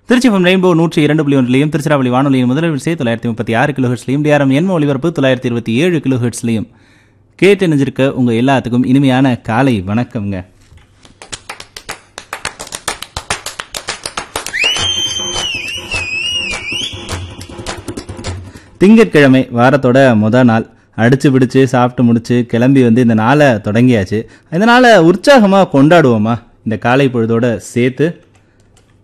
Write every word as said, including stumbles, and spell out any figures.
Trichy FM rainbow நூற்றி இரண்டு புள்ளி ஒன்றிலையும் திருச்சிராப்பள்ளி வானொலியின் முதல் விசை தொள்ளாயிரத்தி முப்பத்தி ஆறு கிலோ ஹெர்ட்ஸ்லையும் டிஆர்எம் எண்ம ஒலிபரப்பு தொள்ளாயிரத்தி இருபத்தி ஏழு கிலோ ஹெர்ட்ஸ்லையும் கேட்டு நினைஞ்சிருக்க உங்க எல்லாத்துக்கும் இனிமையான காலை வணக்கம்ங்க. திங்கட்கிழமை வாரத்தோட முத நாள் அடிச்சு பிடிச்சு சாப்பிட்டு முடிச்சு கிளம்பி வந்து இந்த நாளை தொடங்கியாச்சு. இந்த நாளை உற்சாகமாக கொண்டாடுவோமா இந்த காலை பொழுதோட சேர்த்து?